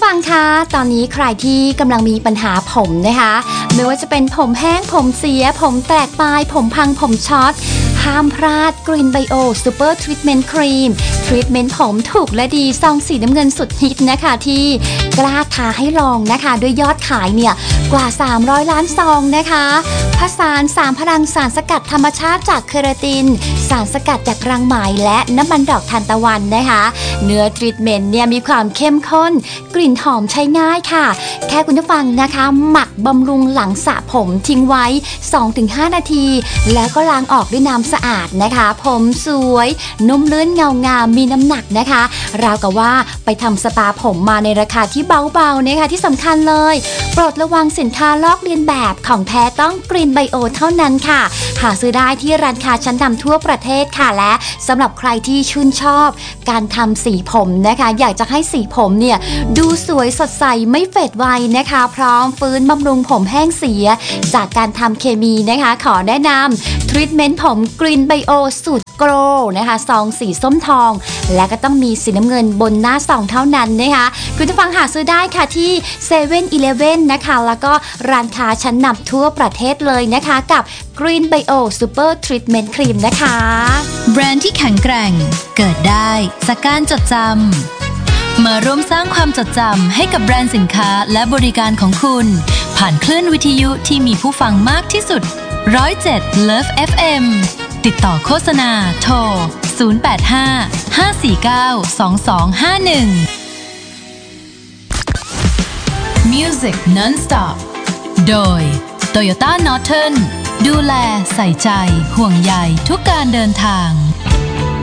ฟังคะตอนนี้ใครที่กำลังมีปัญหาผมนะคะไม่ว่าจะเป็นผมแห้งผมเสียผมแตกปลายผมพังผมช็อตห้ามพลาดกรีนไบโอซูเปอร์ทรีทเมนต์ครีมทรีทเมนต์ผมถูกและดีซองสีน้ำเงินสุดฮิตนะคะที่กล้าท้าให้ลองนะคะด้วยยอดขายเนี่ยกว่า300ล้านซองนะคะผสาน3พลังสารสกัดธรรมชาติจากเคราตินสารสกัดจากรังไหมและน้ำมันดอกทานตะวันนะคะเนื้อทรีทเมนต์เนี่ยมีความเข้มข้นกลิ่นหอมใช้ง่ายค่ะแค่คุณผู้ฟังนะคะหมักบำรุงหลังสระผมทิ้งไว้ 2-5 นาทีแล้วก็ล้างออกด้วยน้ำสะอาดนะคะผมสวยนุ่มลื่นเงางามมีน้ำหนักนะคะราวกับว่าไปทำสปาผมมาในราคาที่เบาๆนะคะที่สำคัญเลยโปรดระวังสินค้าลอกเลียนแบบของแท้ต้องกรีนไบโอเท่านั้นค่ะหาซื้อได้ที่ร้านค้าชั้นนำทั่วประเทศค่ะและสำหรับใครที่ชื่นชอบการทำสีผมนะคะอยากจะให้สีผมเนี่ยดูสวยสดใสไม่เฟดไวนะคะพร้อมฟื้นบำรุงผมแห้งเสียจากการทำเคมีนะคะขอแนะนำทรีทเมนต์ผมกรีนไบโอสูตรโกลนะคะซองสีส้มทองและก็ต้องมีสีน้ำเงินบนหน้าซองเท่านั้นนะคะคุณผู้ฟังหาซื้อได้ค่ะที่เซเว่นอีเลฟเว่นนะคะแล้วก็ร้านค้าชั้นนำทั่วประเทศเลยนะคะกับ Green Bio Super Treatment Cream นะคะแบรนด์ที่แข็งแกร่งเกิดได้จากการจดจำมาร่วมสร้างความจดจำให้กับแบรนด์สินค้าและบริการของคุณผ่านคลื่นวิทยุที่มีผู้ฟังมากที่สุด107 Love FM ติดต่อโฆษณาโทร085-549-2251 Music Non-Stop โดย Toyota Norton ดูแลใส่ใจห่วงใยทุกการเดินทาง